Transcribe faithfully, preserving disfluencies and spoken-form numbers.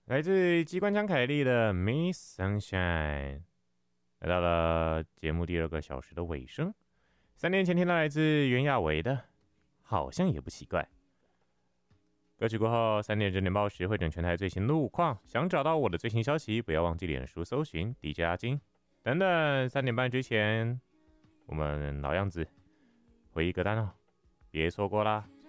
来自机关枪凯利的《Miss Sunshine》，来到了节目第二个小时的尾声。三年前听到来自袁娅维的，好像也不奇怪。歌曲过后，三点整点报时会整全台最新路况。想找到我的最新消息，不要忘记脸书搜寻 D J 阿金。等等，三点半之前，我们老样子回忆歌单哦，别错过啦。